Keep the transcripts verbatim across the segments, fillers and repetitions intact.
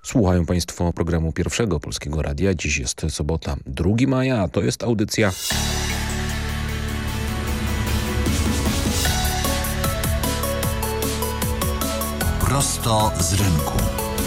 Słuchają Państwo programu Pierwszego Polskiego Radia. Dziś jest sobota, drugiego maja, a to jest audycja Prosto z rynku.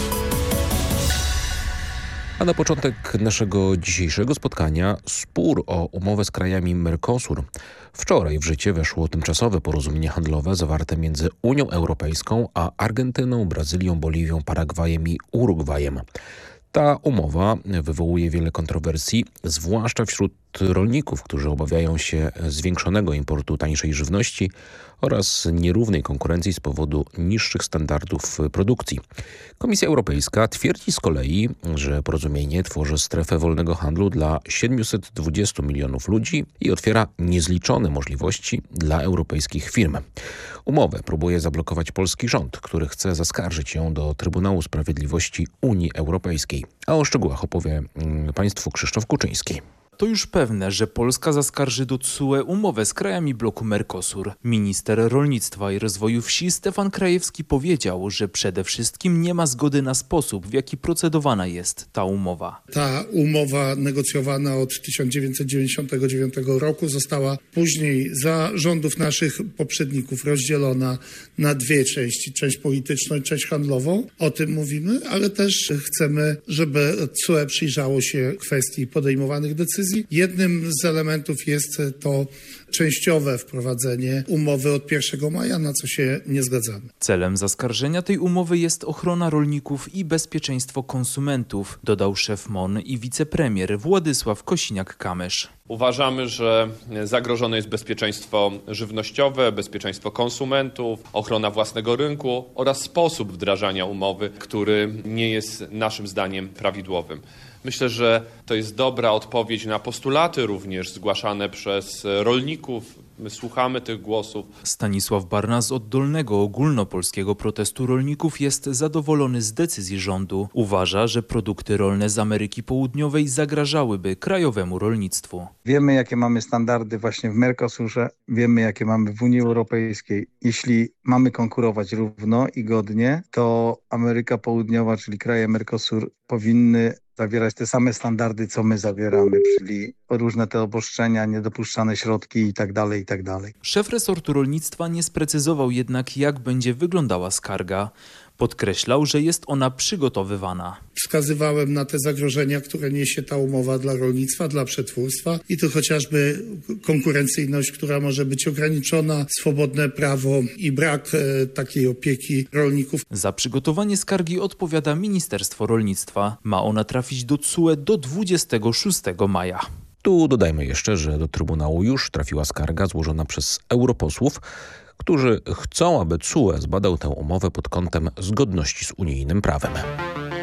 A na początek naszego dzisiejszego spotkania spór o umowę z krajami Mercosur. Wczoraj w życie weszło tymczasowe porozumienie handlowe zawarte między Unią Europejską a Argentyną, Brazylią, Boliwią, Paragwajem i Urugwajem. Ta umowa wywołuje wiele kontrowersji, zwłaszcza wśród rolników, którzy obawiają się zwiększonego importu tańszej żywności oraz nierównej konkurencji z powodu niższych standardów produkcji. Komisja Europejska twierdzi z kolei, że porozumienie tworzy strefę wolnego handlu dla siedmiuset dwudziestu milionów ludzi i otwiera niezliczone możliwości dla europejskich firm. Umowę próbuje zablokować polski rząd, który chce zaskarżyć ją do Trybunału Sprawiedliwości Unii Europejskiej. A o szczegółach opowie Państwu Krzysztof Kuczyński. To już pewne, że Polska zaskarży do T S U E umowę z krajami bloku Mercosur. Minister Rolnictwa i Rozwoju Wsi Stefan Krajewski powiedział, że przede wszystkim nie ma zgody na sposób, w jaki procedowana jest ta umowa. Ta umowa negocjowana od tysiąc dziewięćset dziewięćdziesiątego dziewiątego roku została później za rządów naszych poprzedników rozdzielona na dwie części. Część polityczną i część handlową. O tym mówimy, ale też chcemy, żeby T S U E przyjrzało się kwestii podejmowanych decyzji. Jednym z elementów jest to częściowe wprowadzenie umowy od pierwszego maja, na co się nie zgadzamy. Celem zaskarżenia tej umowy jest ochrona rolników i bezpieczeństwo konsumentów, dodał szef M O N i wicepremier Władysław Kosiniak-Kamysz. Uważamy, że zagrożone jest bezpieczeństwo żywnościowe, bezpieczeństwo konsumentów, ochrona własnego rynku oraz sposób wdrażania umowy, który nie jest naszym zdaniem prawidłowym. Myślę, że to jest dobra odpowiedź na postulaty również zgłaszane przez rolników. My słuchamy tych głosów. Stanisław Barna z oddolnego ogólnopolskiego protestu rolników jest zadowolony z decyzji rządu. Uważa, że produkty rolne z Ameryki Południowej zagrażałyby krajowemu rolnictwu. Wiemy, jakie mamy standardy właśnie w Mercosurze, wiemy, jakie mamy w Unii Europejskiej. Jeśli mamy konkurować równo i godnie, to Ameryka Południowa, czyli kraje Mercosur powinny zawierać te same standardy, co my zawieramy, czyli różne te obostrzenia, niedopuszczane środki i tak dalej, i tak dalej. Szef resortu rolnictwa nie sprecyzował jednak, jak będzie wyglądała skarga. Podkreślał, że jest ona przygotowywana. Wskazywałem na te zagrożenia, które niesie ta umowa dla rolnictwa, dla przetwórstwa i to chociażby konkurencyjność, która może być ograniczona, swobodne prawo i brak e, takiej opieki rolników. Za przygotowanie skargi odpowiada Ministerstwo Rolnictwa. Ma ona trafić do T S U E do dwudziestego szóstego maja. Tu dodajmy jeszcze, że do Trybunału już trafiła skarga złożona przez europosłów, którzy chcą, aby T S U E zbadał tę umowę pod kątem zgodności z unijnym prawem.